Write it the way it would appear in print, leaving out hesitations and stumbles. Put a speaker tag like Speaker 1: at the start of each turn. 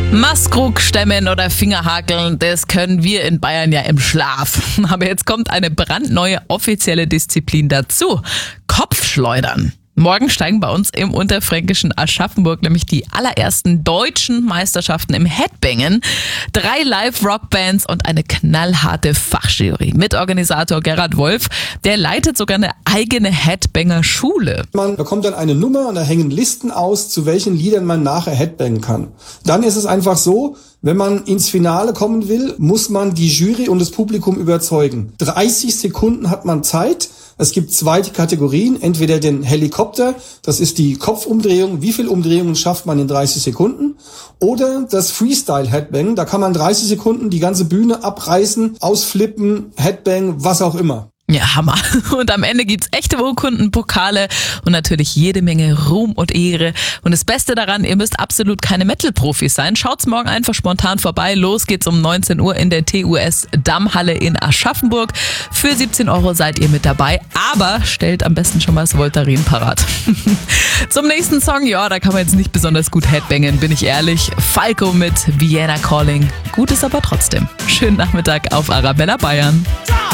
Speaker 1: Maskrug stemmen oder Fingerhakeln, das können wir in Bayern ja im Schlaf. Aber jetzt kommt eine brandneue offizielle Disziplin dazu. Kopfschleudern. Morgen steigen bei uns im unterfränkischen Aschaffenburg nämlich die allerersten deutschen Meisterschaften im Headbangen. 3 Live-Rock-Bands und eine knallharte Fachjury. Mitorganisator Gerhard Wolf, der leitet sogar eine eigene Headbanger-Schule.
Speaker 2: Man bekommt dann eine Nummer und da hängen Listen aus, zu welchen Liedern man nachher Headbangen kann. Dann ist es einfach so, wenn man ins Finale kommen will, muss man die Jury und das Publikum überzeugen. 30 Sekunden hat man Zeit. Es gibt 2 Kategorien, entweder den Helikopter, das ist die Kopfumdrehung, wie viel Umdrehungen schafft man in 30 Sekunden, oder das Freestyle-Headbang, da kann man 30 Sekunden die ganze Bühne abreißen, ausflippen, Headbang, was auch immer.
Speaker 1: Ja, Hammer. Und am Ende gibt's echte Urkunden, Pokale und natürlich jede Menge Ruhm und Ehre. Und das Beste daran, ihr müsst absolut keine Metal-Profis sein. Schaut's morgen einfach spontan vorbei. Los geht's um 19 Uhr in der TUS Dammhalle in Aschaffenburg. Für 17 € seid ihr mit dabei. Aber stellt am besten schon mal das Voltaren parat. Zum nächsten Song, ja, da kann man jetzt nicht besonders gut headbangen, bin ich ehrlich. Falco mit Vienna Calling. Gut ist aber trotzdem. Schönen Nachmittag auf Arabella Bayern.